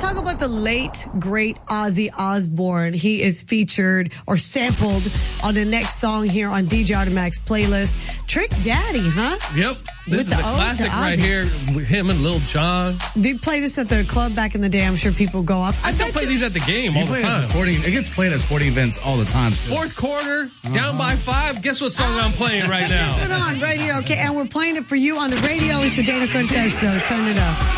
talk about the late, great Ozzy Osbourne. He is featured or sampled on the next song here on DJ Automatic's playlist. Trick Daddy, huh? Yep. This is a classic right here. Him and Lil Jon. They play this at the club back in the day. I'm sure people go off. I still play these at the game all the time. It gets played at sporting events all the time. Fourth quarter, down by 5. Guess what song I'm playing right now? Turn it on right here, okay? And we're playing it for you on the radio. It's the Dana Cortez Show. Turn it up.